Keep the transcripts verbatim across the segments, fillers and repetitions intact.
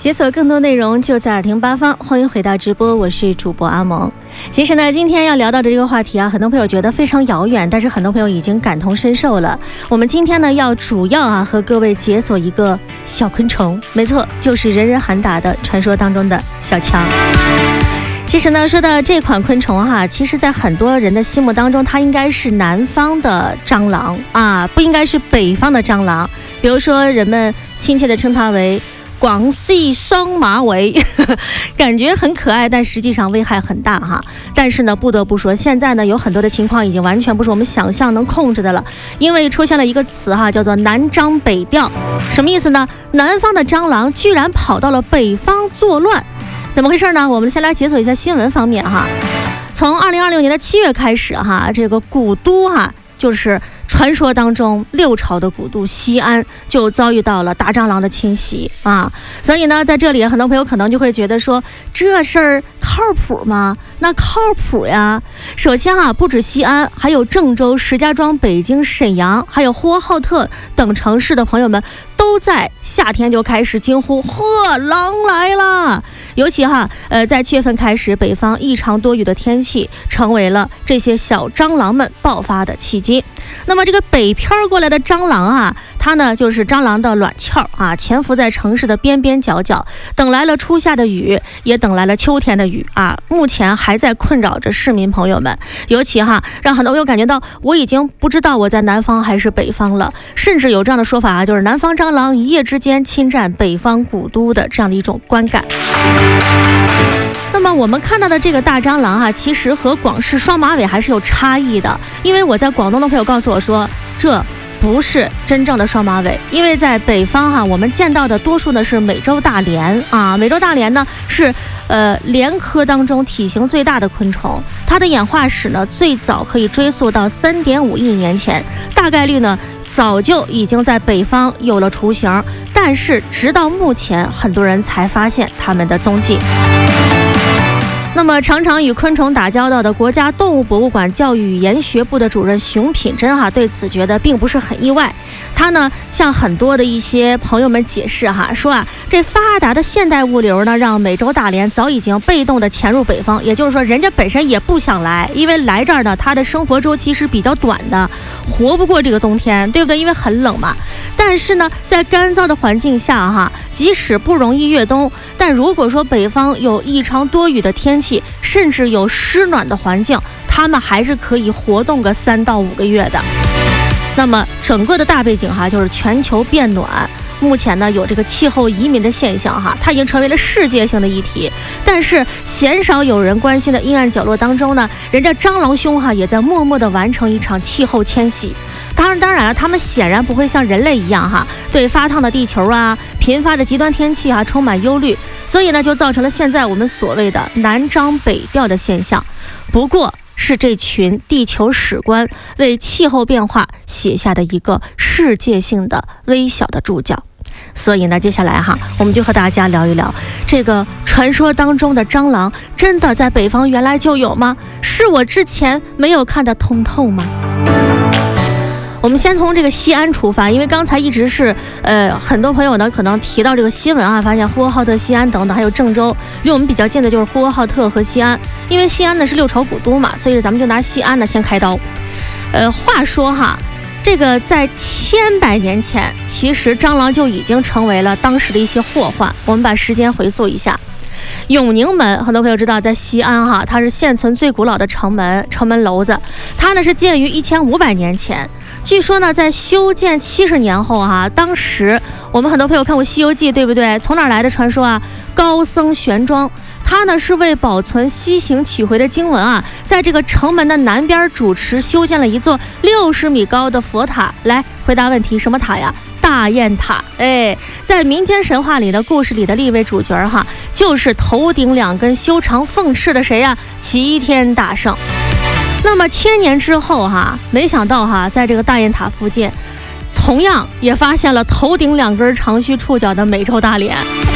解锁更多内容就在耳听八方，欢迎回到直播，我是主播阿萌。其实呢，今天要聊到的这个话题啊，很多朋友觉得非常遥远，但是很多朋友已经感同身受了。我们今天呢，要主要啊和各位解锁一个小昆虫，没错，就是人人喊打的传说当中的小强。其实呢，说到这款昆虫哈，其实在很多人的心目当中，它应该是南方的蟑螂啊，不应该是北方的蟑螂。比如说，人们亲切地称它为广西双马尾，感觉很可爱，但实际上危害很大哈。但是呢，不得不说，现在呢有很多的情况已经完全不是我们想象能控制的了，因为出现了一个词哈，叫做南蟑北调。什么意思呢？南方的蟑螂居然跑到了北方作乱，怎么回事呢？我们先来解锁一下新闻方面哈。从二零二六年的七月开始哈，这个古都哈，就是传说当中六朝的古都西安就遭遇到了大蟑螂的侵袭啊，所以呢，在这里很多朋友可能就会觉得说，这事儿靠谱吗？那靠谱呀。首先啊，不止西安，还有郑州、石家庄、北京、沈阳，还有呼和浩特等城市的朋友们，都在夏天就开始惊呼：呵，狼来了！尤其哈，呃，在七月份开始，北方异常多雨的天气，成为了这些小蟑螂们爆发的契机。那么这个北漂过来的蟑螂啊，它呢就是蟑螂的卵鞘啊，潜伏在城市的边边角角，等来了初夏的雨，也等来了秋天的雨啊，目前还在困扰着市民朋友们。尤其哈，让很多朋友感觉到我已经不知道我在南方还是北方了，甚至有这样的说法啊，就是南方蟑螂一夜之间侵占北方古都的这样的一种观感。那么我们看到的这个大蟑螂哈、啊，其实和广式双马尾还是有差异的，因为我在广东的朋友告诉我说，这不是真正的双马尾，因为在北方哈、啊，我们见到的多数呢是美洲大蠊啊，美洲大蠊呢是呃蠊科当中体型最大的昆虫，它的演化史呢最早可以追溯到三点五亿年前，大概率呢早就已经在北方有了雏形，但是直到目前，很多人才发现它们的踪迹。那么常常与昆虫打交道的国家动物博物馆教育语言学部的主任熊品珍哈，对此觉得并不是很意外。他呢向很多的一些朋友们解释哈，说啊，这发达的现代物流呢，让美洲大蠊早已经被动的潜入北方，也就是说，人家本身也不想来，因为来这儿呢，它的生活周期是比较短的，活不过这个冬天，对不对？因为很冷嘛。但是呢，在干燥的环境下哈，即使不容易越冬，但如果说北方有异常多雨的天气，甚至有湿暖的环境，它们还是可以活动个三到五个月的。那么整个的大背景哈，就是全球变暖，目前呢有这个气候移民的现象哈，它已经成为了世界性的议题。但是鲜少有人关心的阴暗角落当中呢，人家蟑螂兄哈也在默默地完成一场气候迁徙。当然，当然了，他们显然不会像人类一样哈，对发烫的地球啊、频发的极端天气啊充满忧虑，所以呢，就造成了现在我们所谓的南蟑北调的现象。不过，是这群地球史观为气候变化写下的一个世界性的微小的注脚。所以呢，接下来哈，我们就和大家聊一聊这个传说当中的蟑螂，真的在北方原来就有吗？是我之前没有看得通透吗？我们先从这个西安出发，因为刚才一直是呃很多朋友呢可能提到这个新闻啊，发现呼和浩特、西安等等，还有郑州，离我们比较近的就是呼和浩特和西安，因为西安呢是六朝古都嘛，所以咱们就拿西安呢先开刀。呃，话说哈，这个在千百年前，其实蟑螂就已经成为了当时的一些祸患。我们把时间回溯一下。永宁门，很多朋友知道，在西安哈，它是现存最古老的城门，城门楼子，它呢是建于一千五百年前。据说呢，在修建七十年后哈，当时我们很多朋友看过《西游记》，对不对？从哪儿来的传说啊？高僧玄奘，他呢是为保存西行取回的经文啊，在这个城门的南边主持修建了一座六十米高的佛塔。来回答问题，什么塔呀？大雁塔。哎，在民间神话里的故事里的立位主角哈，就是头顶两根修长凤翅的谁呀？齐天大圣。那么千年之后哈，没想到哈，在这个大雁塔附近，同样也发现了头顶两根长须触角的美洲大蠊。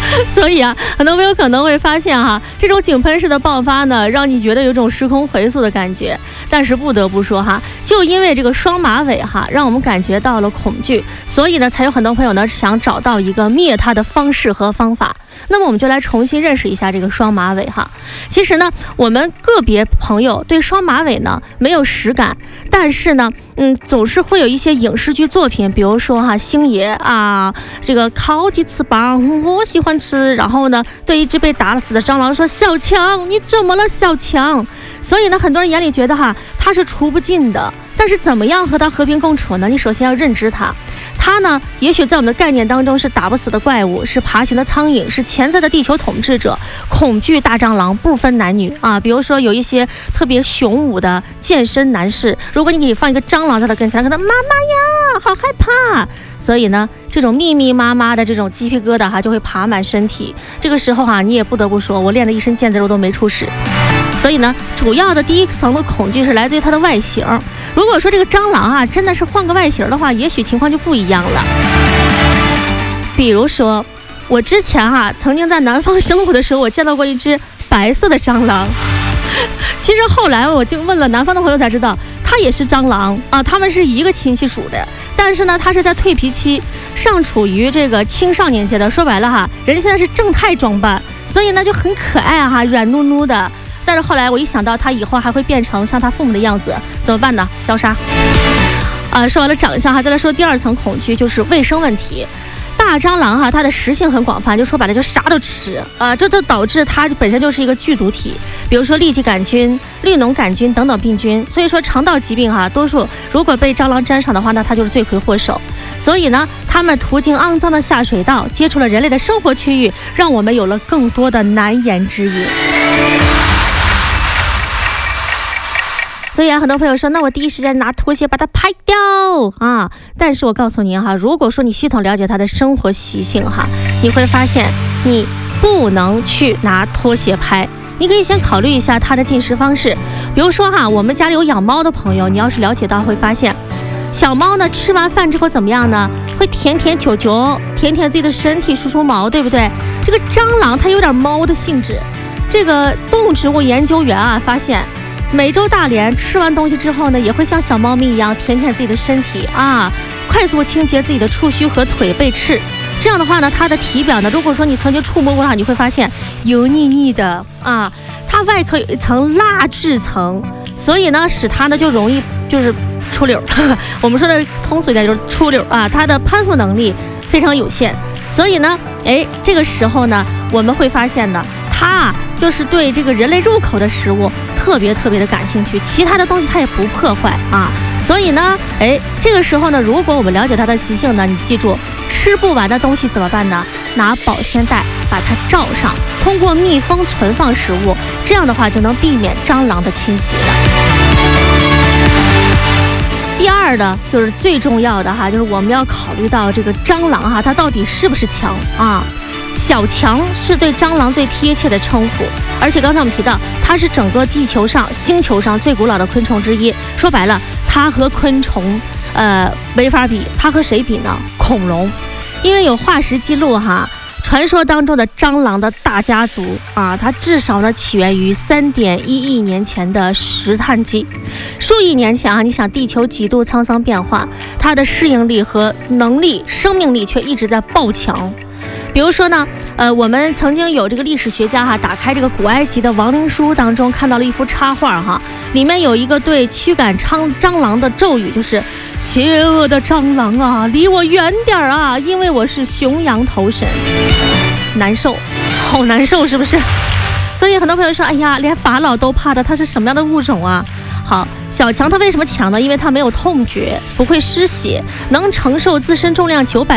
所以啊，很多朋友可能会发现哈，这种井喷式的爆发呢，让你觉得有种时空回溯的感觉。但是不得不说哈，就因为这个双马尾哈，让我们感觉到了恐惧，所以呢，才有很多朋友呢想找到一个灭它的方式和方法。那么我们就来重新认识一下这个双马尾哈。其实呢，我们个别朋友对双马尾呢没有实感，但是呢，嗯，总是会有一些影视剧作品，比如说哈，星爷啊，这个烤鸡翅膀我喜欢吃，然后呢，对一只被打死的蟑螂说：“小强，你怎么了，小强？”所以呢，很多人眼里觉得哈，它是除不尽的。但是怎么样和它和平共处呢？你首先要认知它。它呢，也许在我们的概念当中是打不死的怪物，是爬行的苍蝇，是潜在的地球统治者，恐惧大蟑螂，不分男女啊。比如说有一些特别雄武的健身男士，如果你给放一个蟑螂在他跟前，跟他妈妈呀，好害怕。所以呢，这种密密麻麻的这种鸡皮疙瘩哈，就会爬满身体。这个时候哈，你也不得不说，我练的一身腱子肉都没出屎。所以呢，主要的第一层的恐惧是来自于它的外形。如果说这个蟑螂啊真的是换个外形的话，也许情况就不一样了。比如说，我之前哈、啊、曾经在南方生活的时候，我见到过一只白色的蟑螂。其实后来我就问了南方的朋友才知道，它也是蟑螂啊，它们是一个亲戚属的。但是呢，它是在蜕皮期，尚处于这个青少年阶段。说白了哈，人家现在是正太装扮，所以呢就很可爱哈，软糯糯的。但是后来我一想到它以后还会变成像它父母的样子，怎么办呢？消杀。啊、呃，说完了长相哈，再来说第二层恐惧，就是卫生问题。大蟑螂哈，它的食性很广泛，就说白了就啥都吃啊、呃，这就导致它本身就是一个剧毒体，比如说痢疾杆菌、绿脓杆菌等等病菌。所以说肠道疾病哈，多数如果被蟑螂沾上的话，那它就是罪魁祸首。所以呢，它们途经肮脏的下水道，接触了人类的生活区域，让我们有了更多的难言之隐。所以啊，很多朋友说，那我第一时间拿拖鞋把它拍掉啊！但是我告诉您哈，如果说你系统了解它的生活习性哈，你会发现你不能去拿拖鞋拍。你可以先考虑一下它的进食方式，比如说哈，我们家里有养猫的朋友，你要是了解到会发现，小猫呢吃完饭之后怎么样呢？会舔舔脚脚，舔舔自己的身体，梳梳毛，对不对？这个蟑螂它有点猫的性质。这个动物植物研究员啊发现，美洲大蠊吃完东西之后呢，也会像小猫咪一样舔舔自己的身体啊，快速清洁自己的触须和腿背翅。这样的话呢，它的体表呢，如果说你曾经触摸过它，你会发现油腻腻的啊，它外壳有一层蜡质层，所以呢，使它呢就容易就是出溜。我们说的通俗一点就是出溜啊，它的攀附能力非常有限。所以呢，哎，这个时候呢，我们会发现呢，它啊就是对这个人类入口的食物特别特别的感兴趣，其他的东西它也不破坏啊。所以呢，哎，这个时候呢，如果我们了解它的习性呢，你记住，吃不完的东西怎么办呢？拿保鲜袋把它罩上，通过密封存放食物，这样的话就能避免蟑螂的侵袭了。第二的就是最重要的哈，就是我们要考虑到这个蟑螂哈，它到底是不是强啊？小强是对蟑螂最贴切的称呼，而且刚才我们提到，它是整个地球上、星球上最古老的昆虫之一。说白了，它和昆虫呃没法比，它和谁比呢？恐龙，因为有化石记录哈。传说当中的蟑螂的大家族啊，它至少呢起源于三点一亿年前的石炭纪。数亿年前啊，你想地球几度沧桑变化，它的适应力和能力、生命力却一直在爆强。比如说呢，呃，我们曾经有这个历史学家哈，打开这个古埃及的亡灵书当中，看到了一幅插画哈，里面有一个对驱赶蟑蟑螂的咒语，就是邪恶的蟑螂啊，离我远点啊，因为我是熊羊头神。难受，好难受，是不是？所以很多朋友说，哎呀，连法老都怕的，它是什么样的物种啊？好，小强它为什么强呢？因为它没有痛觉，不会失血，能承受自身重量九百